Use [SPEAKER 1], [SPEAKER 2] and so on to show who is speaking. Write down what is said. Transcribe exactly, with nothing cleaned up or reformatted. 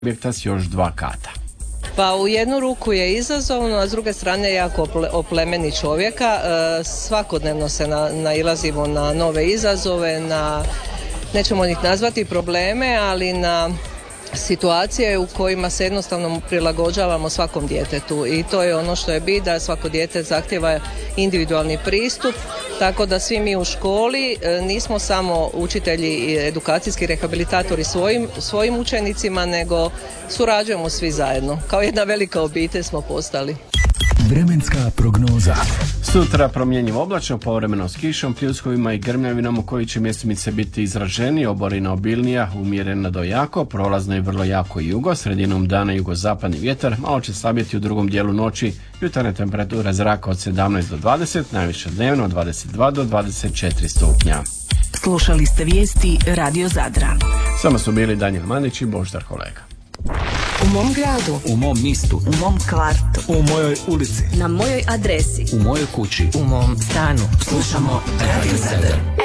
[SPEAKER 1] objekta s još dva kata.
[SPEAKER 2] Pa u jednu ruku je izazovno, a s druge strane je jako oplemeni čovjeka. E, svakodnevno se na, nailazimo na nove izazove, na, nećemo ih nazvati probleme, ali na situacije u kojima se jednostavno prilagođavamo svakom djetetu i to je ono što je bit, da svako dijete zahtjeva individualni pristup, tako da svi mi u školi nismo samo učitelji i edukacijski rehabilitatori svojim, svojim učenicima, nego surađujemo svi zajedno. Kao jedna velika obitelj smo postali.
[SPEAKER 3] Vremenska prognoza.
[SPEAKER 1] Sutra promjenjivo oblačno, povremeno s kišom, pljuskovima i grmljavinom u koji će mjestimice biti izraženiji, oborina obilnija, umjerena do jako, prolazno i vrlo jako jugo, sredinom dana jugozapadni vjetar, malo će slabjeti u drugom dijelu noći, jutarnja temperatura zraka od sedamnaest do dvadeset, najviše dnevno od dvadeset dva do dvadeset četiri stupnja.
[SPEAKER 4] Slušali ste vijesti Radio Zadra.
[SPEAKER 1] Samo su bili Danijel Mandić i Božidar Kolega.
[SPEAKER 4] U mom gradu,
[SPEAKER 3] U mom mistu,
[SPEAKER 4] u mom kvartu,
[SPEAKER 3] u mojoj ulici,
[SPEAKER 4] na mojoj adresi,
[SPEAKER 3] u mojoj kući,
[SPEAKER 4] u mom stanu. Slušamo Radio Zadar.